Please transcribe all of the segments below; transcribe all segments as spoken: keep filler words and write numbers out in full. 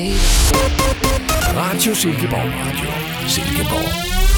Radio Silkeborg Radio. Silkeborg.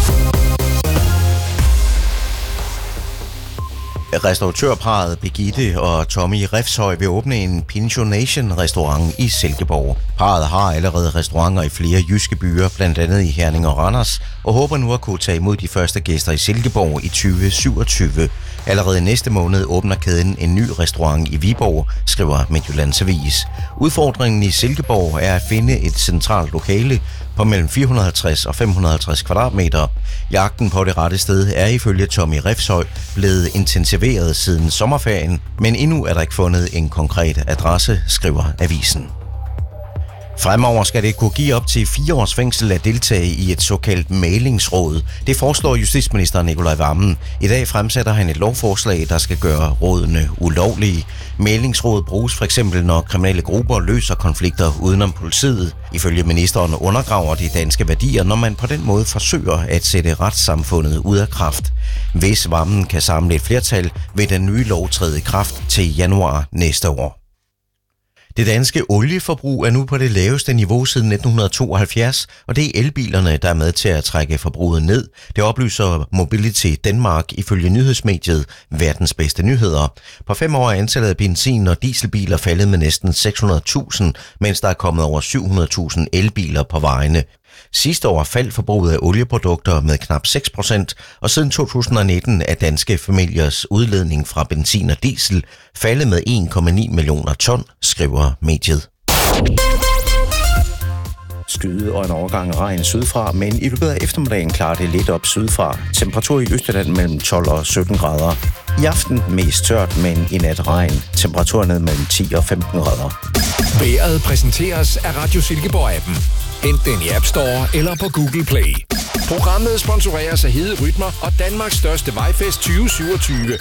Restauratørparret Birgitte og Tommy Refshøj vil åbne en Pensionation-restaurant i Silkeborg. Parret har allerede restauranter i flere jyske byer, blandt andet i Herning og Randers, og håber nu at kunne tage imod de første gæster i Silkeborg i tyve syvogtyve. Allerede næste måned åbner kæden en ny restaurant i Viborg, skriver Midtjyllands Avis. Udfordringen i Silkeborg er at finde et centralt lokale på mellem fire hundrede og halvtreds og fem hundrede og halvtreds kvadratmeter. Jagten på det rette sted er ifølge Tommy Refshøj blevet intensiveret siden sommerferien, men endnu er der ikke fundet en konkret adresse, skriver avisen. Fremover skal det kunne give op til fire års fængsel at deltage i et såkaldt mæglingsråd. Det foreslår justitsminister Nicolai Wammen. I dag fremsætter han et lovforslag, der skal gøre rådene ulovlige. Mæglingsråd bruges for eksempel, når kriminelle grupper løser konflikter udenom politiet. Ifølge ministeren undergraver de danske værdier, når man på den måde forsøger at sætte retssamfundet ud af kraft. Hvis Wammen kan samle et flertal, vil den nye lov træde i kraft til januar næste år. Det danske olieforbrug er nu på det laveste niveau siden nitten tooghalvfjerds, og det er elbilerne, der er med til at trække forbruget ned. Det oplyser Mobility Denmark ifølge nyhedsmediet Verdens Bedste Nyheder. På fem år er antallet af benzin- og dieselbiler faldet med næsten seks hundrede tusind, mens der er kommet over syv hundrede tusind elbiler på vejene. Sidste år faldt forbruget af olieprodukter med knap seks procent, og siden to tusind nitten er danske familiers udledning fra benzin og diesel faldet med en komma ni millioner ton, skriver mediet. Skyde og en overgang regn sydfra, men i løbet af eftermiddagen klarer det lidt op sydfra. Temperatur i Østjylland mellem tolv og sytten grader. I aften mest tørt, men i nat regn. Temperatur ned mellem ti og femten grader. Vejret præsenteres af Radio Silkeborg-appen. Hent den i App Store eller på Google Play. Programmet sponsoreres af Hede Rytmer og Danmarks største vejfest tyve syvogtyve.